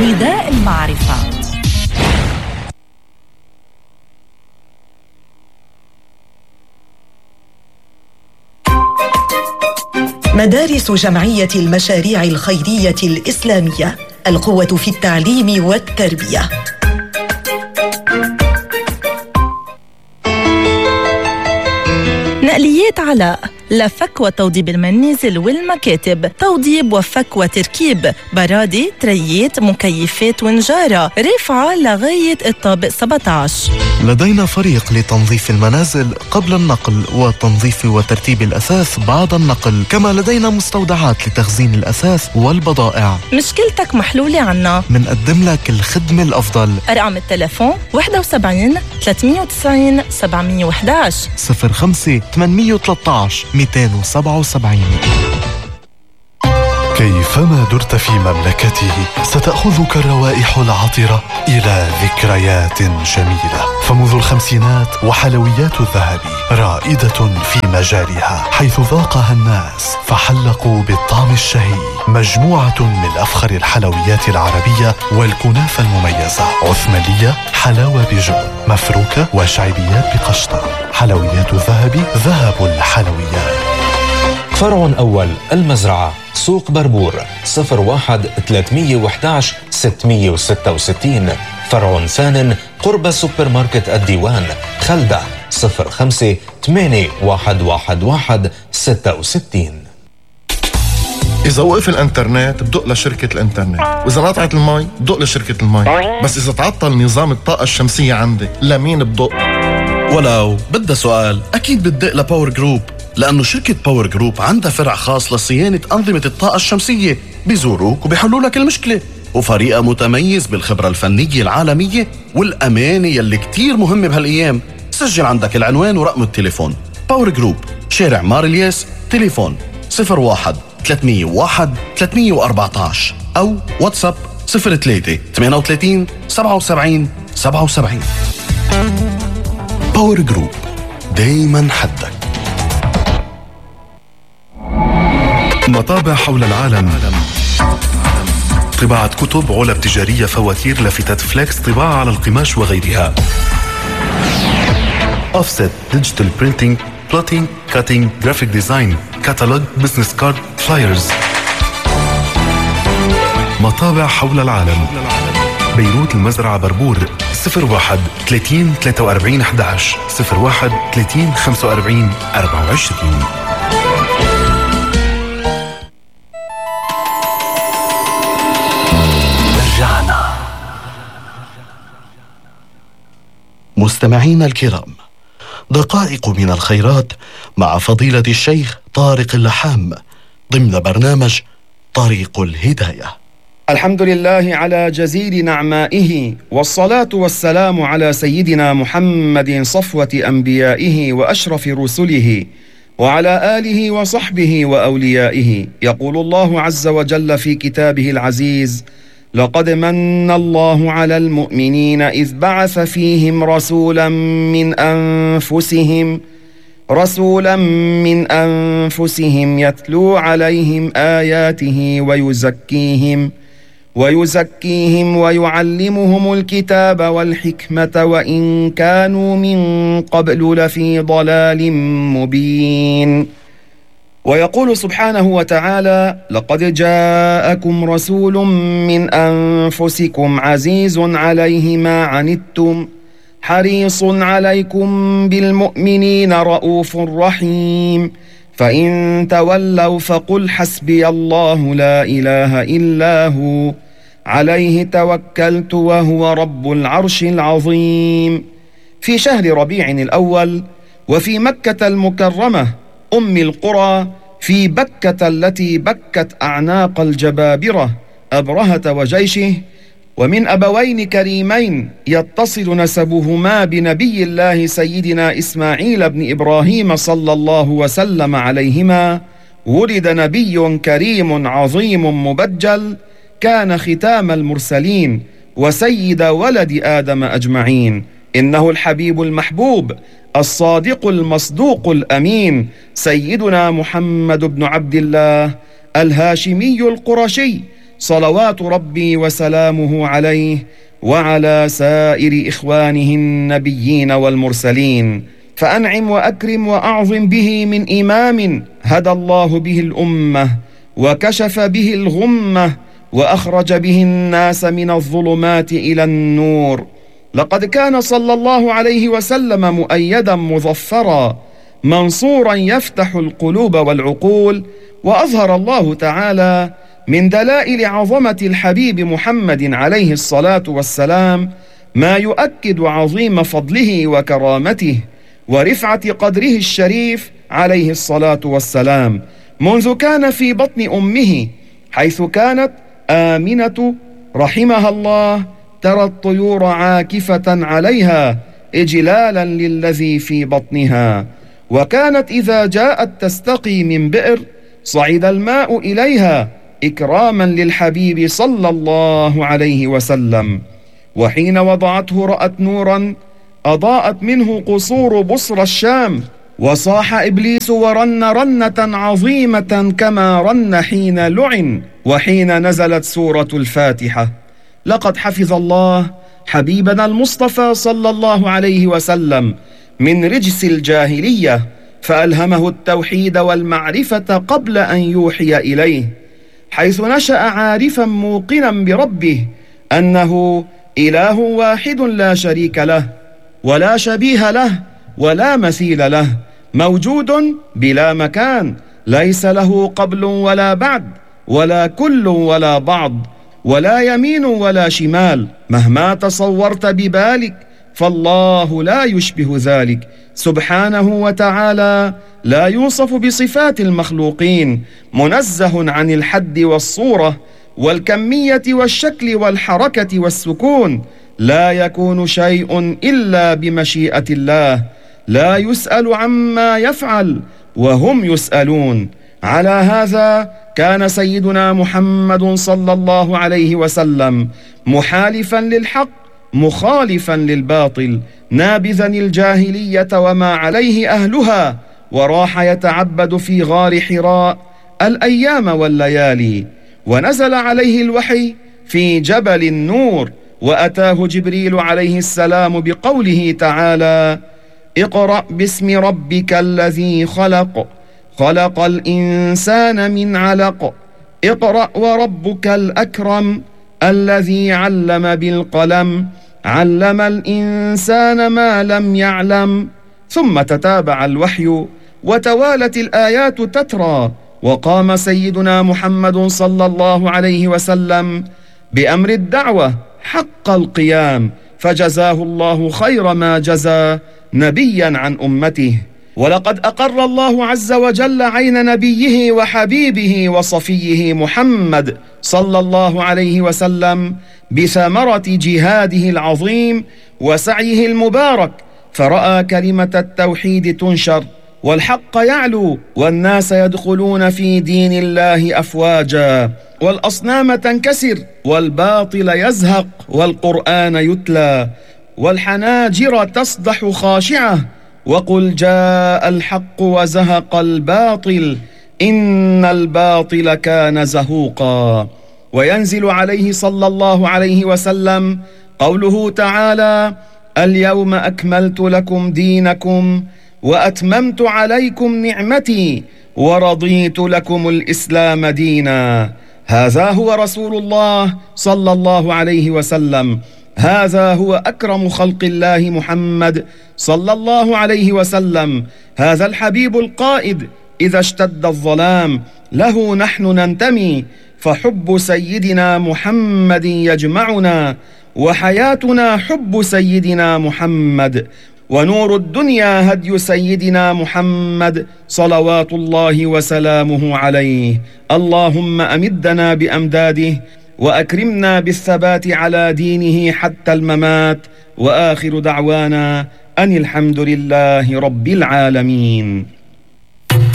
نداء المعرفة. مدارس جمعية المشاريع الخيرية الإسلامية، القوة في التعليم والتربية. نقليات علاء لفك وتوضيب المنازل والمكاتب، توضيب وفك وتركيب برادي، تريات، مكيفات ونجارة، رفعة لغاية الطابق 17. لدينا فريق لتنظيف المنازل قبل النقل وتنظيف وترتيب الأثاث بعد النقل، كما لدينا مستودعات لتخزين الأثاث والبضائع. مشكلتك محلولة عنا، منقدم لك الخدمة الأفضل. أرقام التلفون 71 390 711 05 813 277. كيفما درت في مملكته ستأخذك الروائح العطرة إلى ذكريات جميلة. فمنذ الخمسينات وحلويات الذهب رائدة في مجالها، حيث ذاقها الناس فحلقوا بالطعم الشهي. مجموعة من أفخر الحلويات العربية والكنافة المميزة، عثمانية، حلاوة بجبن، مفروكة وشعبيات بقشطة. حلويات الذهب، ذهب الحلويات. فرع أول المزرعة، سوق بربور، 01 311 666. فرع ثان قرب سوبر ماركت الديوان، خلدة، 05 8111 66. إذا وقف الإنترنت بدق لشركة الإنترنت، وإذا قطعت المي بدق لشركة المي. بس إذا تعطل نظام الطاقة الشمسية عندك لمين بدق؟ ولو بدها سؤال أكيد بدق لباور جروب، لأنه شركة باور جروب عندها فرع خاص لصيانة أنظمة الطاقة الشمسية. بيزوروك وبيحلوا لك المشكلة، وفريقها متميز بالخبرة الفنية العالمية والأمانة يلي كتير مهمة بهالأيام. سجل عندك العنوان ورقم التليفون. باور جروب، شارع مار الياس، تليفون 01 301 314 أو واتساب 03 38 77 77. باور جروب، دايما حدك. مطابع حول العالم، طباعة كتب، علب تجارية، فواتير، لافتات فليكس، طباعة على القماش وغيرها. أوفست، ديجيتال برينتينج، بلوتينج، كاتينج، جرافيك ديزاين، كاتالوج، بزنس كارد، فلايرز. مطابع حول العالم، بيروت، المزرعة، بربور، 01 30 43 11 01 30 45 24. مستمعينا الكرام، دقائق من الخيرات مع فضيلة الشيخ طارق اللحام ضمن برنامج طريق الهداية. الحمد لله على جزيل نعمائه، والصلاة والسلام على سيدنا محمد صفوة أنبيائه وأشرف رسله، وعلى آله وصحبه وأوليائه. يقول الله عز وجل في كتابه العزيز: لقد من الله على المؤمنين إذ بعث فيهم رسولا من أنفسهم يتلو عليهم آياته ويزكيهم ويعلمهم الكتاب والحكمة وإن كانوا من قبل لفي ضلال مبين. ويقول سبحانه وتعالى: لقد جاءكم رسول من أنفسكم عزيز عليه ما عنتم حريص عليكم بالمؤمنين رؤوف رحيم. فإن تولوا فقل حسبي الله لا إله إلا هو عليه توكلت وهو رب العرش العظيم. في شهر ربيع الأول، وفي مكة المكرمة أم القرى، في بكة التي بكت أعناق الجبابرة أبرهة وجيشه، ومن أبوين كريمين يتصل نسبهما بنبي الله سيدنا إسماعيل بن إبراهيم صلى الله وسلم عليهما، ولد نبي كريم عظيم مبجل، كان ختام المرسلين وسيد ولد آدم أجمعين. إنه الحبيب المحبوب الصادق المصدوق الأمين، سيدنا محمد بن عبد الله الهاشمي القرشي، صلوات ربي وسلامه عليه وعلى سائر إخوانه النبيين والمرسلين. فأنعم وأكرم وأعظم به من إمام هدى الله به الأمة وكشف به الغمة وأخرج به الناس من الظلمات إلى النور. لقد كان صلى الله عليه وسلم مؤيدا مظفرا منصورا يفتح القلوب والعقول. وأظهر الله تعالى من دلائل عظمة الحبيب محمد عليه الصلاة والسلام ما يؤكد عظيم فضله وكرامته ورفعة قدره الشريف عليه الصلاة والسلام منذ كان في بطن أمه، حيث كانت آمنة رحمها الله ترى الطيور عاكفة عليها إجلالا للذي في بطنها، وكانت إذا جاءت تستقي من بئر صعد الماء إليها إكراما للحبيب صلى الله عليه وسلم. وحين وضعته رأت نورا أضاءت منه قصور بصرى الشام، وصاح إبليس ورن رنة عظيمة كما رن حين لعن وحين نزلت سورة الفاتحة. لقد حفظ الله حبيبنا المصطفى صلى الله عليه وسلم من رجس الجاهلية، فألهمه التوحيد والمعرفة قبل أن يوحي إليه، حيث نشأ عارفا موقنا بربه أنه إله واحد لا شريك له ولا شبيه له ولا مثيل له، موجود بلا مكان، ليس له قبل ولا بعد ولا كل ولا بعض ولا يمين ولا شمال، مهما تصورت ببالك فالله لا يشبه ذلك سبحانه وتعالى، لا يوصف بصفات المخلوقين، منزه عن الحد والصورة والكمية والشكل والحركة والسكون، لا يكون شيء إلا بمشيئة الله، لا يسأل عما يفعل وهم يسألون. على هذا كان سيدنا محمد صلى الله عليه وسلم محالفا للحق مخالفا للباطل، نابذا الجاهلية وما عليه أهلها، وراح يتعبد في غار حراء الأيام والليالي، ونزل عليه الوحي في جبل النور، وأتاه جبريل عليه السلام بقوله تعالى: اقرأ باسم ربك الذي خلق، خلق الإنسان من علق، اقرأ وربك الأكرم الذي علم بالقلم، علم الإنسان ما لم يعلم. ثم تتابع الوحي وتوالت الآيات تترى، وقام سيدنا محمد صلى الله عليه وسلم بأمر الدعوة حق القيام، فجزاه الله خير ما جزى نبيا عن أمته. ولقد أقر الله عز وجل عين نبيه وحبيبه وصفيه محمد صلى الله عليه وسلم بثمرة جهاده العظيم وسعيه المبارك، فرأى كلمة التوحيد تنشر والحق يعلو والناس يدخلون في دين الله أفواجا، والأصنام تنكسر والباطل يزهق والقرآن يتلى، والحناجر تصدح خاشعة، وقل جاء الحق وزهق الباطل إن الباطل كان زهوقا. وينزل عليه صلى الله عليه وسلم قوله تعالى: اليوم أكملت لكم دينكم وأتممت عليكم نعمتي ورضيت لكم الإسلام دينا. هذا هو رسول الله صلى الله عليه وسلم، هذا هو أكرم خلق الله محمد صلى الله عليه وسلم، هذا الحبيب القائد إذا اشتد الظلام له نحن ننتمي، فحب سيدنا محمد يجمعنا، وحياتنا حب سيدنا محمد، ونور الدنيا هدي سيدنا محمد صلوات الله وسلامه عليه. اللهم أمدنا بأمداده وأكرمنا بالثبات على دينه حتى الممات، وآخر دعوانا أن الحمد لله رب العالمين.